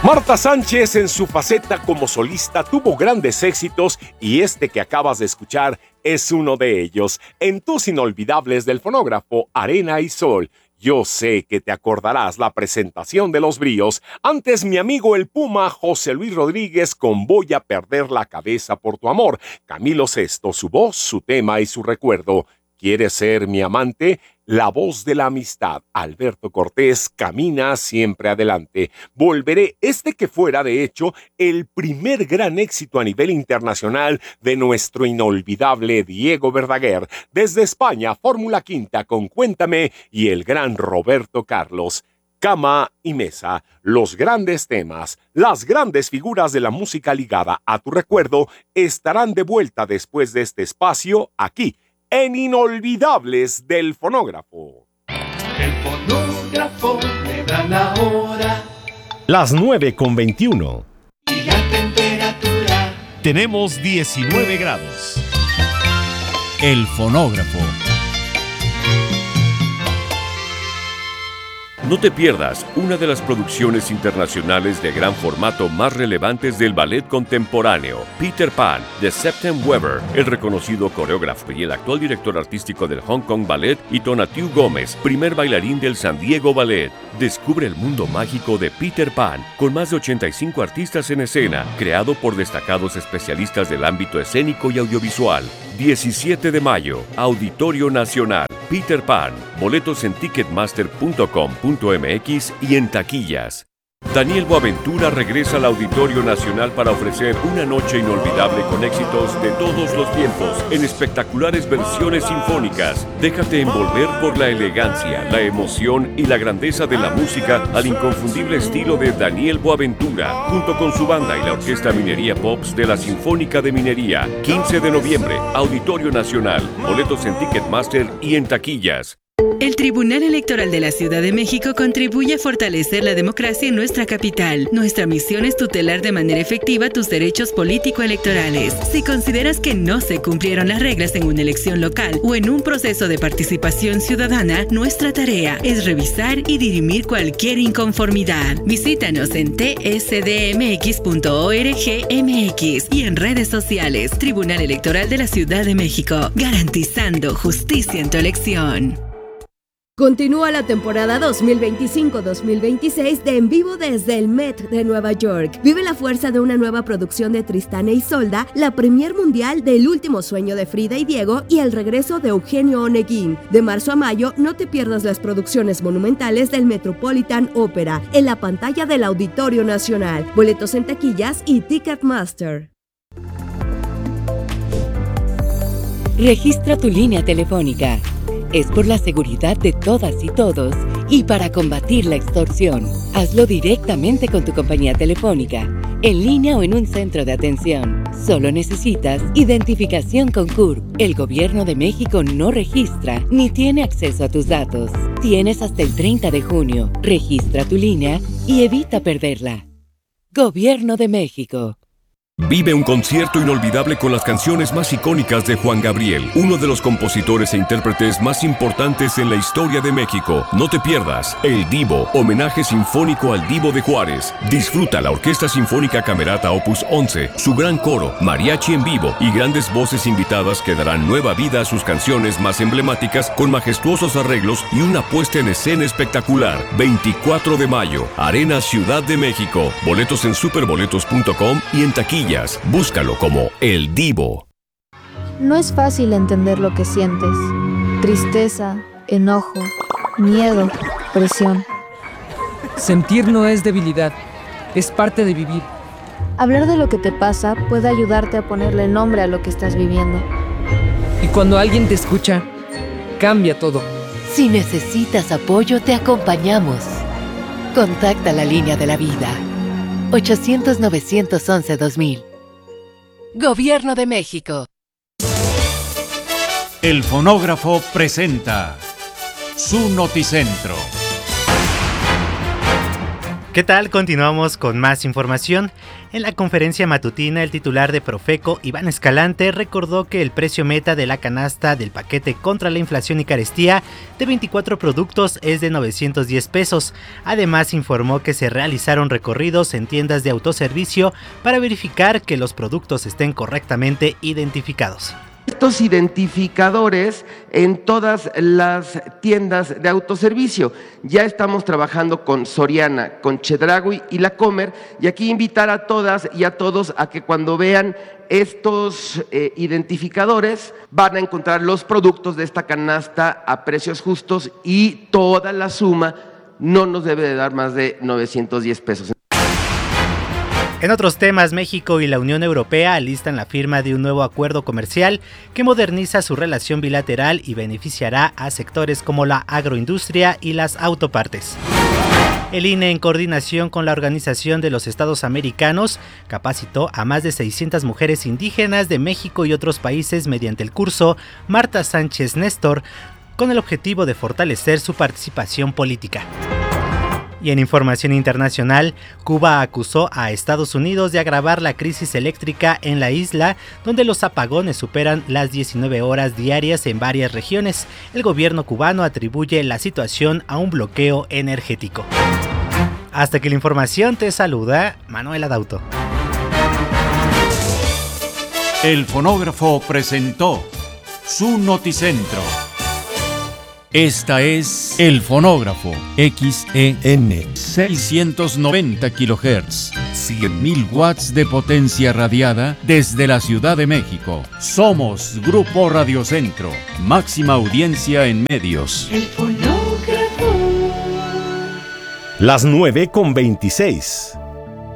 Marta Sánchez en su faceta como solista tuvo grandes éxitos y este que acabas de escuchar es uno de ellos. En tus inolvidables del fonógrafo Arena y Sol, yo sé que te acordarás la presentación de Los Bríos. Antes mi amigo el Puma José Luis Rodríguez con Voy a perder la cabeza por tu amor. Camilo Sesto, su voz, su tema y su recuerdo. ¿Quieres ser mi amante? La voz de la amistad. Alberto Cortés, Camina siempre adelante. Volveré, este que fuera de hecho el primer gran éxito a nivel internacional de nuestro inolvidable Diego Verdaguer. Desde España, Fórmula Quinta con Cuéntame y el gran Roberto Carlos. Cama y mesa, los grandes temas, las grandes figuras de la música ligada a tu recuerdo estarán de vuelta después de este espacio aquí en Inolvidables del Fonógrafo. El fonógrafo me da la hora. Las 9:21. Y la temperatura. Tenemos 19 grados. El fonógrafo. No te pierdas una de las producciones internacionales de gran formato más relevantes del ballet contemporáneo, Peter Pan, de Septem Weber, el reconocido coreógrafo y el actual director artístico del Hong Kong Ballet, y Tonatiuh Gómez, primer bailarín del San Diego Ballet. Descubre el mundo mágico de Peter Pan, con más de 85 artistas en escena, creado por destacados especialistas del ámbito escénico y audiovisual. 17 de mayo, Auditorio Nacional. Peter Pan. Boletos en ticketmaster.com.mx y en taquillas. Daniel Boaventura regresa al Auditorio Nacional para ofrecer una noche inolvidable con éxitos de todos los tiempos en espectaculares versiones sinfónicas. Déjate envolver por la elegancia, la emoción y la grandeza de la música al inconfundible estilo de Daniel Boaventura, junto con su banda y la Orquesta Minería Pops de la Sinfónica de Minería. 15 de noviembre, Auditorio Nacional. Boletos en Ticketmaster y en taquillas. El Tribunal Electoral de la Ciudad de México contribuye a fortalecer la democracia en nuestra capital. Nuestra misión es tutelar de manera efectiva tus derechos político-electorales. Si consideras que no se cumplieron las reglas en una elección local o en un proceso de participación ciudadana, nuestra tarea es revisar y dirimir cualquier inconformidad. Visítanos en tsdmx.org.mx y en redes sociales. Tribunal Electoral de la Ciudad de México, garantizando justicia en tu elección. Continúa la temporada 2025-2026 de En Vivo desde el Met de Nueva York. Vive la fuerza de una nueva producción de Tristán e Isolda, la premier mundial del Último Sueño de Frida y Diego y el regreso de Eugenio Oneguín. De marzo a mayo, no te pierdas las producciones monumentales del Metropolitan Opera en la pantalla del Auditorio Nacional. Boletos en taquillas y Ticketmaster. Registra tu línea telefónica. Es por la seguridad de todas y todos y para combatir la extorsión. Hazlo directamente con tu compañía telefónica, en línea o en un centro de atención. Solo necesitas identificación con CURP. El Gobierno de México no registra ni tiene acceso a tus datos. Tienes hasta el 30 de junio. Registra tu línea y evita perderla. Gobierno de México. Vive un concierto inolvidable con las canciones más icónicas de Juan Gabriel, uno de los compositores e intérpretes más importantes en la historia de México. No te pierdas El Divo, homenaje sinfónico al Divo de Juárez. Disfruta la Orquesta Sinfónica Camerata Opus 11, su gran coro, mariachi en vivo y grandes voces invitadas que darán nueva vida a sus canciones más emblemáticas con majestuosos arreglos y una puesta en escena espectacular. 24 de mayo, Arena Ciudad de México. Boletos en superboletos.com y en taquilla. Búscalo como El Divo. No es fácil entender lo que sientes. Tristeza, enojo, miedo, presión. Sentir no es debilidad, es parte de vivir. Hablar de lo que te pasa puede ayudarte a ponerle nombre a lo que estás viviendo. Y cuando alguien te escucha, cambia todo. Si necesitas apoyo, te acompañamos. Contacta la línea de la vida. 800-911-2000. Gobierno de México. El fonógrafo presenta su noticentro. ¿Qué tal? Continuamos con más información. En la conferencia matutina, el titular de Profeco, Iván Escalante, recordó que el precio meta de la canasta del paquete contra la inflación y carestía de 24 productos es de 910 pesos. Además, informó que se realizaron recorridos en tiendas de autoservicio para verificar que los productos estén correctamente identificados. Estos identificadores en todas las tiendas de autoservicio. Ya estamos trabajando con Soriana, con Chedraui y La Comer, y aquí invitar a todas y a todos a que cuando vean estos identificadores van a encontrar los productos de esta canasta a precios justos y toda la suma no nos debe de dar más de 910 pesos. En otros temas, México y la Unión Europea alistan la firma de un nuevo acuerdo comercial que moderniza su relación bilateral y beneficiará a sectores como la agroindustria y las autopartes. El INE, en coordinación con la Organización de los Estados Americanos, capacitó a más de 600 mujeres indígenas de México y otros países mediante el curso Marta Sánchez Néstor, con el objetivo de fortalecer su participación política. Y en información internacional, Cuba acusó a Estados Unidos de agravar la crisis eléctrica en la isla, donde los apagones superan las 19 horas diarias en varias regiones. El gobierno cubano atribuye la situación a un bloqueo energético. Hasta aquí la información, te saluda Manuel Adauto. El fonógrafo presentó su noticentro. Esta es El Fonógrafo, XEN 690 kHz, 100.000 watts de potencia radiada desde la Ciudad de México. Somos Grupo Radio Centro, máxima audiencia en medios. El fonógrafo. Las 9:26.